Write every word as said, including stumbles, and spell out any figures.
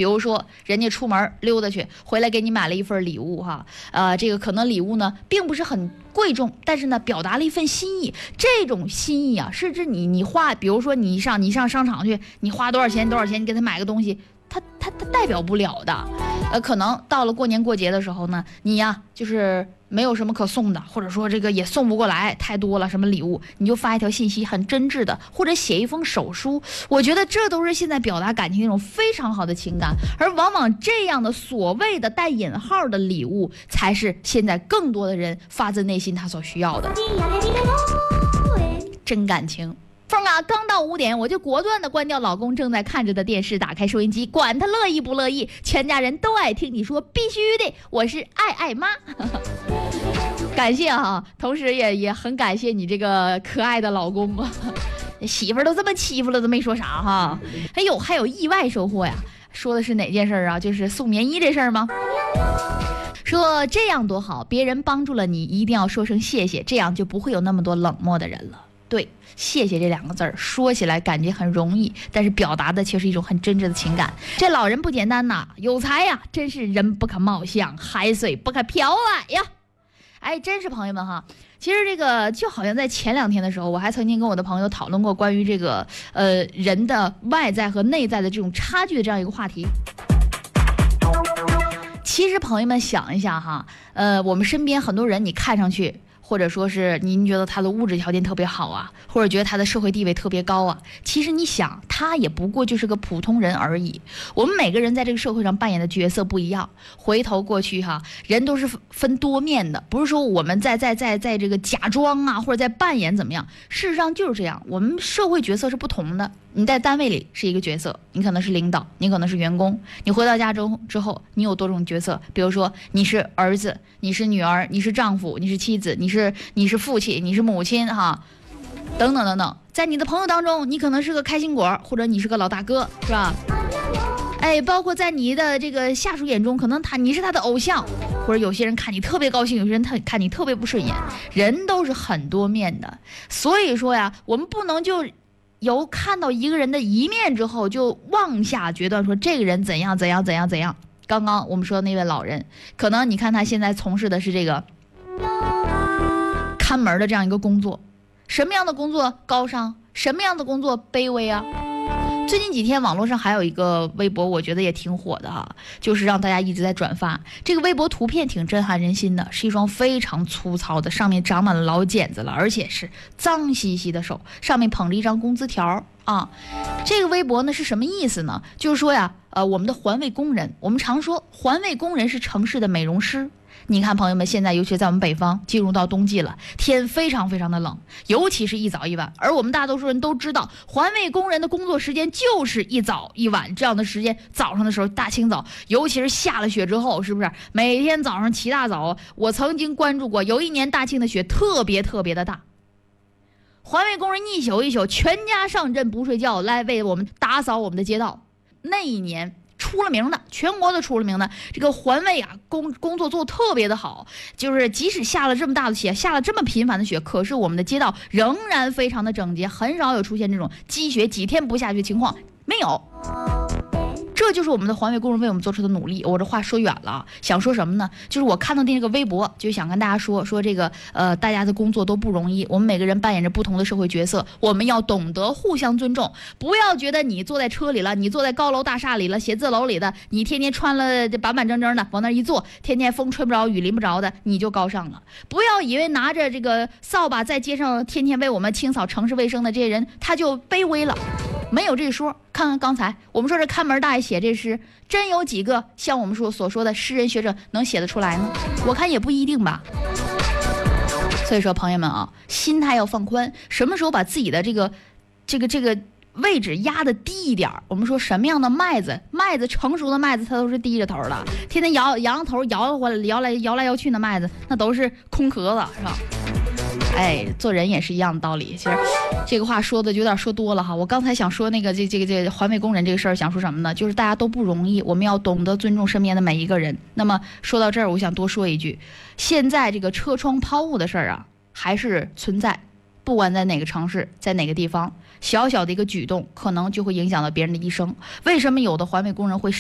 比如说人家出门溜达去，回来给你买了一份礼物哈，呃，这个可能礼物呢并不是很贵重，但是呢表达了一份心意。这种心意啊，是指你你花，比如说你上你上商场去，你花多少钱多少钱，你给他买个东西，他他他代表不了的。呃，可能到了过年过节的时候呢，你呀就是没有什么可送的，或者说这个也送不过来，太多了什么礼物，你就发一条信息很真挚的，或者写一封手书。我觉得这都是现在表达感情那种非常好的情感，而往往这样的所谓的带引号的礼物，才是现在更多的人发自内心他所需要的真感情。凤啊，刚到五点，我就果断的关掉老公正在看着的电视，打开收音机，管他乐意不乐意，全家人都爱听你说，必须的，我是爱爱妈。感谢啊，同时也也很感谢你这个可爱的老公啊，媳妇儿都这么欺负了，都没说啥哈。哎呦，还有意外收获呀！说的是哪件事啊？就是送棉衣这事儿吗？说这样多好，别人帮助了你，一定要说声谢谢，这样就不会有那么多冷漠的人了。对，谢谢这两个字儿说起来感觉很容易，但是表达的却是一种很真挚的情感。这老人不简单呐，有才呀，真是人不可貌相，海水不可漂来呀。哎，真是朋友们哈，其实这个就好像在前两天的时候，我还曾经跟我的朋友讨论过关于这个呃人的外在和内在的这种差距的这样一个话题。其实朋友们想一下哈，呃，我们身边很多人，你看上去，或者说是您觉得他的物质条件特别好啊，或者觉得他的社会地位特别高啊，其实你想，他也不过就是个普通人而已。我们每个人在这个社会上扮演的角色不一样，回头过去哈，人都是分多面的，不是说我们在在在在这个假装啊，或者在扮演怎么样，事实上就是这样，我们社会角色是不同的。你在单位里是一个角色，你可能是领导，你可能是员工，你回到家中之后，你有多种角色，比如说你是儿子，你是女儿，你是丈夫，你是妻子，你是你是父亲，你是母亲哈，等等等等。在你的朋友当中，你可能是个开心果，或者你是个老大哥，是吧？哎，包括在你的这个下属眼中，可能他你是他的偶像，或者有些人看你特别高兴，有些人他看你特别不顺眼，人都是很多面的。所以说呀，我们不能就由看到一个人的一面之后就妄下决断，说这个人怎样怎样怎样怎样。刚刚我们说的那位老人，可能你看他现在从事的是这个看门的这样一个工作，什么样的工作高尚，什么样的工作卑微啊？最近几天网络上还有一个微博，我觉得也挺火的哈，就是让大家一直在转发。这个微博图片挺震撼人心的，是一双非常粗糙的，上面长满了老茧子了，而且是脏兮兮的手，上面捧着一张工资条啊。这个微博呢是什么意思呢？就是说呀，呃，我们的环卫工人，我们常说环卫工人是城市的美容师。你看朋友们，现在尤其在我们北方进入到冬季了，天非常非常的冷，尤其是一早一晚，而我们大多数人都知道环卫工人的工作时间就是一早一晚这样的时间。早上的时候大清早，尤其是下了雪之后，是不是每天早上起大早？我曾经关注过，有一年大庆的雪特别特别的大，环卫工人一宿一宿全家上阵不睡觉来为我们打扫我们的街道。那一年出了名的，全国都出了名的，这个环卫啊工工作做得特别的好，就是即使下了这么大的雪，下了这么频繁的雪，可是我们的街道仍然非常的整洁，很少有出现这种积雪几天不下雪情况，没有。这就是我们的环卫工人为我们做出的努力。我这话说远了，想说什么呢？就是我看到那个微博，就想跟大家说说这个呃，大家的工作都不容易，我们每个人扮演着不同的社会角色，我们要懂得互相尊重，不要觉得你坐在车里了，你坐在高楼大厦里了，写字楼里的，你天天穿了板板正正的往那一坐，天天风吹不着雨淋不着的，你就高尚了。不要以为拿着这个扫把在街上天天为我们清扫城市卫生的这些人，他就卑微了。没有这说。看看刚才我们说这看门大爷写这诗，真有几个像我们说所说的诗人学者能写得出来呢？我看也不一定吧。所以说朋友们啊，心态要放宽，什么时候把自己的这个这个这个位置压得低一点。我们说什么样的麦子，麦子成熟的麦子它都是低着头的，天天摇摇头摇过来摇来摇来摇去的麦子，那都是空壳子，是吧？哎，做人也是一样的道理。其实这个话说的有点说多了哈。我刚才想说那个这这个这个环卫工人这个事儿，想说什么呢？就是大家都不容易，我们要懂得尊重身边的每一个人。那么说到这儿，我想多说一句，现在这个车窗抛物的事儿啊，还是存在。不管在哪个城市，在哪个地方，小小的一个举动可能就会影响到别人的一生。为什么有的环卫工人会